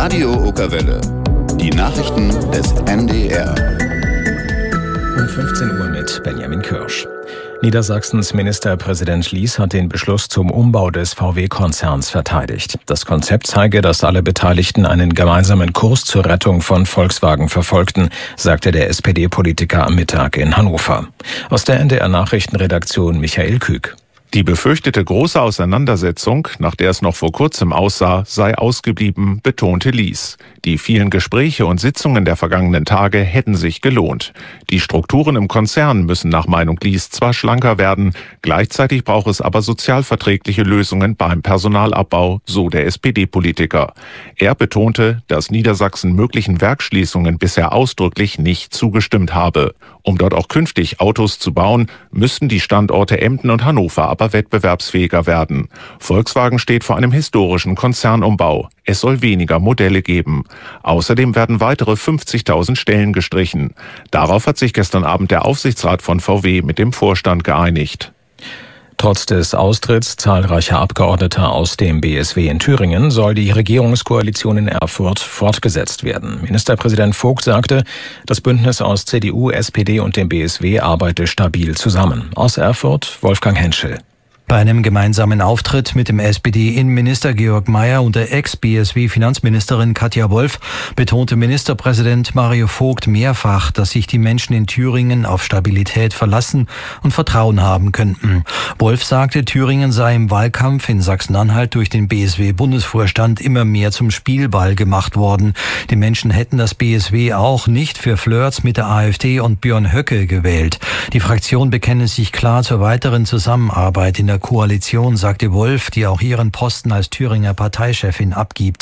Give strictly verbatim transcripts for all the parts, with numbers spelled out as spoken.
Radio Okerwelle. Die Nachrichten des N D R. Um fünfzehn Uhr mit Benjamin Kirsch. Niedersachsens Ministerpräsident Lies hat den Beschluss zum Umbau des V W-Konzerns verteidigt. Das Konzept zeige, dass alle Beteiligten einen gemeinsamen Kurs zur Rettung von Volkswagen verfolgten, sagte der S P D-Politiker am Mittag in Hannover. Aus der N D R-Nachrichtenredaktion Michael Kück. Die befürchtete große Auseinandersetzung, nach der es noch vor kurzem aussah, sei ausgeblieben, betonte Lies. Die vielen Gespräche und Sitzungen der vergangenen Tage hätten sich gelohnt. Die Strukturen im Konzern müssen nach Meinung Lies zwar schlanker werden, gleichzeitig braucht es aber sozialverträgliche Lösungen beim Personalabbau, so der S P D-Politiker. Er betonte, dass Niedersachsen möglichen Werksschließungen bisher ausdrücklich nicht zugestimmt habe. Um dort auch künftig Autos zu bauen, müssten die Standorte Emden und Hannover aber wettbewerbsfähiger werden. Volkswagen steht vor einem historischen Konzernumbau. Es soll weniger Modelle geben. Außerdem werden weitere fünfzigtausend Stellen gestrichen. Darauf hat sich gestern Abend der Aufsichtsrat von V W mit dem Vorstand geeinigt. Trotz des Austritts zahlreicher Abgeordneter aus dem B S W in Thüringen soll die Regierungskoalition in Erfurt fortgesetzt werden. Ministerpräsident Vogt sagte, das Bündnis aus C D U, S P D und dem B S W arbeite stabil zusammen. Aus Erfurt Wolfgang Henschel. Bei einem gemeinsamen Auftritt mit dem S P D-Innenminister Georg Mayer und der Ex-B S W-Finanzministerin Katja Wolf betonte Ministerpräsident Mario Vogt mehrfach, dass sich die Menschen in Thüringen auf Stabilität verlassen und Vertrauen haben könnten. Wolf sagte, Thüringen sei im Wahlkampf in Sachsen-Anhalt durch den B S W-Bundesvorstand immer mehr zum Spielball gemacht worden. Die Menschen hätten das B S W auch nicht für Flirts mit der AfD und Björn Höcke gewählt. Die Fraktion bekenne sich klar zur weiteren Zusammenarbeit in der Koalition, sagte Wolf, die auch ihren Posten als Thüringer Parteichefin abgibt.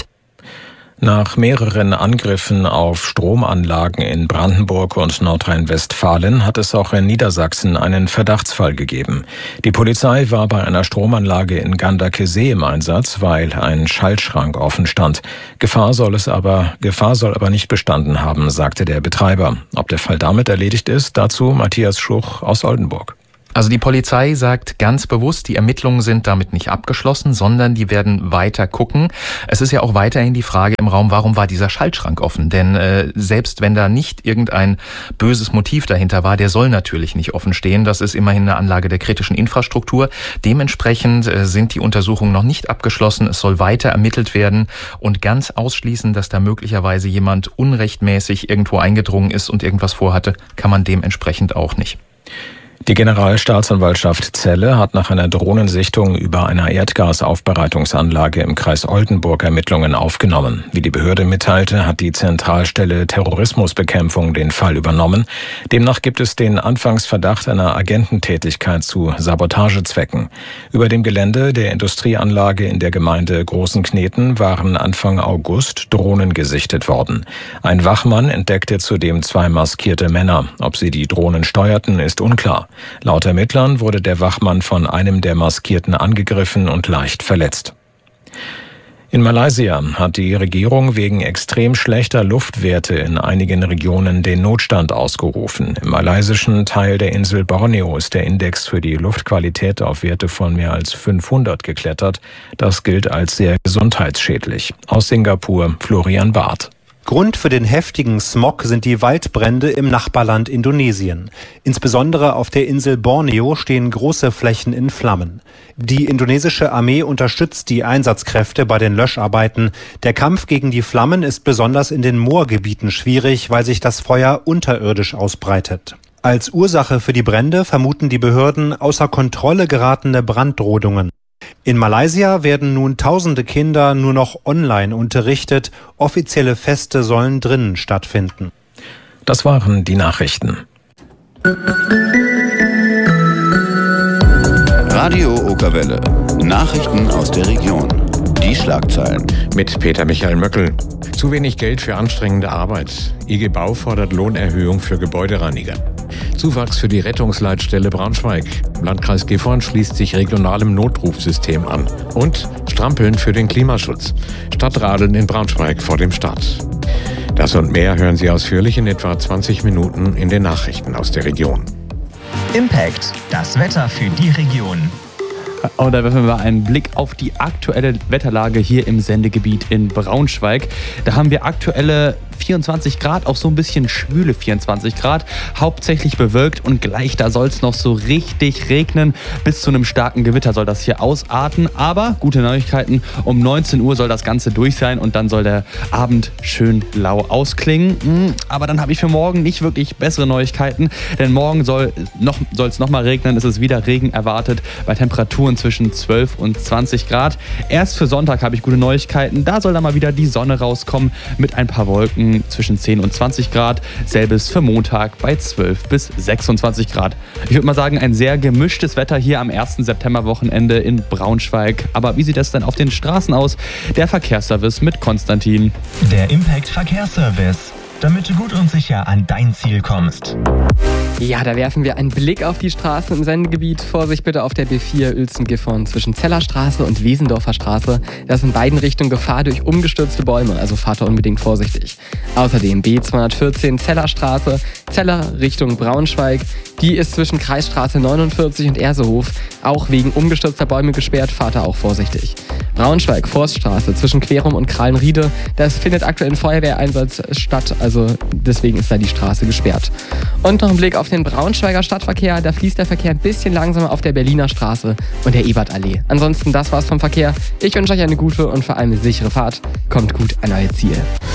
Nach mehreren Angriffen auf Stromanlagen in Brandenburg und Nordrhein-Westfalen hat es auch in Niedersachsen einen Verdachtsfall gegeben. Die Polizei war bei einer Stromanlage in Gandakesee im Einsatz, weil ein Schaltschrank offen stand. Gefahr soll es aber, Gefahr soll aber nicht bestanden haben, sagte der Betreiber. Ob der Fall damit erledigt ist, dazu Matthias Schuch aus Oldenburg. Also die Polizei sagt ganz bewusst, die Ermittlungen sind damit nicht abgeschlossen, sondern die werden weiter gucken. Es ist ja auch weiterhin die Frage im Raum, warum war dieser Schaltschrank offen? Denn äh, selbst wenn da nicht irgendein böses Motiv dahinter war, der soll natürlich nicht offen stehen. Das ist immerhin eine Anlage der kritischen Infrastruktur. Dementsprechend äh, sind die Untersuchungen noch nicht abgeschlossen. Es soll weiter ermittelt werden und ganz ausschließen, dass da möglicherweise jemand unrechtmäßig irgendwo eingedrungen ist und irgendwas vorhatte, kann man dementsprechend auch nicht. Die Generalstaatsanwaltschaft Celle hat nach einer Drohnensichtung über einer Erdgasaufbereitungsanlage im Kreis Oldenburg Ermittlungen aufgenommen. Wie die Behörde mitteilte, hat die Zentralstelle Terrorismusbekämpfung den Fall übernommen. Demnach gibt es den Anfangsverdacht einer Agententätigkeit zu Sabotagezwecken. Über dem Gelände der Industrieanlage in der Gemeinde Großenkneten waren Anfang August Drohnen gesichtet worden. Ein Wachmann entdeckte zudem zwei maskierte Männer. Ob sie die Drohnen steuerten, ist unklar. Laut Ermittlern wurde der Wachmann von einem der Maskierten angegriffen und leicht verletzt. In Malaysia hat die Regierung wegen extrem schlechter Luftwerte in einigen Regionen den Notstand ausgerufen. Im malaysischen Teil der Insel Borneo ist der Index für die Luftqualität auf Werte von mehr als fünfhundert geklettert. Das gilt als sehr gesundheitsschädlich. Aus Singapur Florian Barth. Grund für den heftigen Smog sind die Waldbrände im Nachbarland Indonesien. Insbesondere auf der Insel Borneo stehen große Flächen in Flammen. Die indonesische Armee unterstützt die Einsatzkräfte bei den Löscharbeiten. Der Kampf gegen die Flammen ist besonders in den Moorgebieten schwierig, weil sich das Feuer unterirdisch ausbreitet. Als Ursache für die Brände vermuten die Behörden außer Kontrolle geratene Brandrodungen. In Malaysia werden nun tausende Kinder nur noch online unterrichtet. Offizielle Feste sollen drinnen stattfinden. Das waren die Nachrichten. Radio Okerwelle. Nachrichten aus der Region. Die Schlagzeilen. Mit Peter Michael Möckel. Zu wenig Geld für anstrengende Arbeit. I G Bau fordert Lohnerhöhung für Gebäudereiniger. Zuwachs für die Rettungsleitstelle Braunschweig. Landkreis Gifhorn schließt sich regionalem Notrufsystem an. Und Strampeln für den Klimaschutz. Stadtradeln in Braunschweig vor dem Start. Das und mehr hören Sie ausführlich in etwa zwanzig Minuten in den Nachrichten aus der Region. Impact, das Wetter für die Region. Und da werfen wir einen Blick auf die aktuelle Wetterlage hier im Sendegebiet in Braunschweig. Da haben wir aktuelle vierundzwanzig Grad, auch so ein bisschen schwüle vierundzwanzig Grad, hauptsächlich bewölkt und gleich da soll es noch so richtig regnen. Bis zu einem starken Gewitter soll das hier ausarten, aber gute Neuigkeiten, um neunzehn Uhr soll das Ganze durch sein und dann soll der Abend schön lau ausklingen. Aber dann habe ich für morgen nicht wirklich bessere Neuigkeiten, denn morgen soll noch, soll es nochmal regnen, es ist wieder Regen erwartet bei Temperaturen zwischen zwölf und zwanzig Grad. Erst für Sonntag habe ich gute Neuigkeiten, da soll dann mal wieder die Sonne rauskommen mit ein paar Wolken zwischen zehn und zwanzig Grad. Selbes für Montag bei zwölf bis sechsundzwanzig Grad. Ich würde mal sagen, ein sehr gemischtes Wetter hier am ersten Septemberwochenende in Braunschweig. Aber wie sieht es denn auf den Straßen aus? Der Verkehrsservice mit Konstantin. Der Impact Verkehrsservice, damit du gut und sicher an dein Ziel kommst. Ja, da werfen wir einen Blick auf die Straßen im Sendegebiet. Vorsicht bitte auf der B vier Uelzen-Gifhorn zwischen Zellerstraße und Wesendorfer Straße. Da ist in beiden Richtungen Gefahr durch umgestürzte Bäume, also fahrt da unbedingt vorsichtig. Außerdem B zweihundertvierzehn Zellerstraße, Zeller Richtung Braunschweig. Die ist zwischen Kreisstraße neunundvierzig und Ersehof auch wegen umgestürzter Bäume gesperrt, fahrt da auch vorsichtig. Braunschweig Forststraße zwischen Querum und Krallenriede, da findet aktuell ein Feuerwehreinsatz statt, also deswegen ist da die Straße gesperrt. Und noch ein Blick auf den Braunschweiger Stadtverkehr, da fließt der Verkehr ein bisschen langsamer auf der Berliner Straße und der Ebertallee. Ansonsten, das war's vom Verkehr. Ich wünsche euch eine gute und vor allem eine sichere Fahrt. Kommt gut an euer Ziel.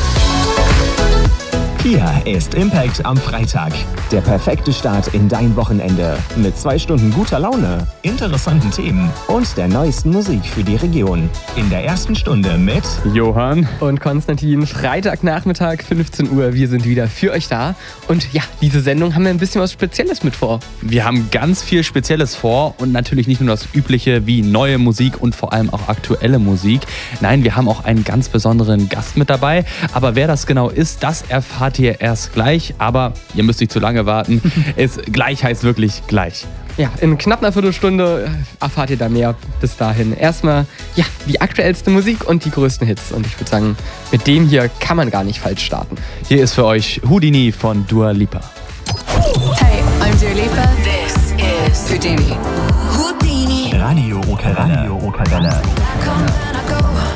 Hier ist Impact am Freitag. Der perfekte Start in dein Wochenende. Mit zwei Stunden guter Laune, interessanten Themen und der neuesten Musik für die Region. In der ersten Stunde mit Johann und Konstantin. Freitagnachmittag, fünfzehn Uhr. Wir sind wieder für euch da. Und ja, diese Sendung haben wir ein bisschen was Spezielles mit vor. Wir haben ganz viel Spezielles vor und natürlich nicht nur das Übliche wie neue Musik und vor allem auch aktuelle Musik. Nein, wir haben auch einen ganz besonderen Gast mit dabei. Aber wer das genau ist, das erfahrt ihr erst gleich, aber ihr müsst nicht zu lange warten. Es gleich heißt wirklich gleich. Ja, in knapp einer Viertelstunde erfahrt ihr da mehr. Bis dahin erstmal ja, die aktuellste Musik und die größten Hits. Und ich würde sagen, mit dem hier kann man gar nicht falsch starten. Hier ist für euch Houdini von Dua Lipa. Hey, I'm Dua Lipa. This is Houdini. Houdini. Radio Rockerelle. Radio Rockerelle.